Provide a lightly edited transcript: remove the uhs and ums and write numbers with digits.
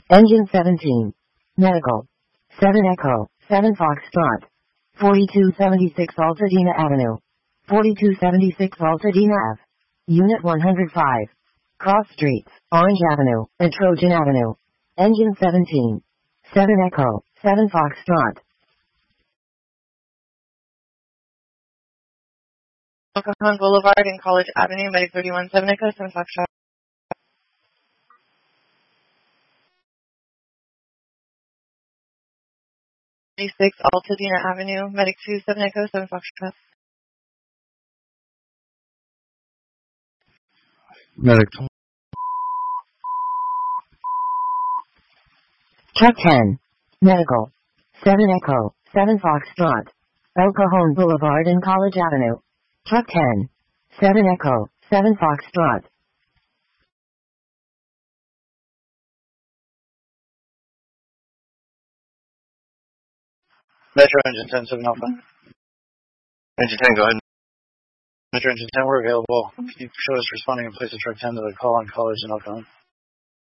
Engine 17. Medical. 7 Echo, 7 Foxtrot. 4276 Altadena Avenue. 4276 Altadena Ave. Unit 105. Cross Streets, Orange Avenue, and Trojan Avenue. Engine 17. 7 Echo, 7 Foxtrot. Oklahoma Boulevard and College Avenue, Medic 31-7 Echo, 7 Foxtrot. 36 Altadena Avenue, Medic 27 Echo, 7 Foxtrot. Medic. Truck 10. Medical. 7 Echo, 7 Foxtrot. El Cajon Boulevard and College Avenue. Truck 10. 7 Echo, 7 Foxtrot. Metro Engine 10, 7 Alpha. Engine 10, go ahead. Metro Engine 10, we're available. Can you show us responding in place of truck 10 to the call on College and El Cajon?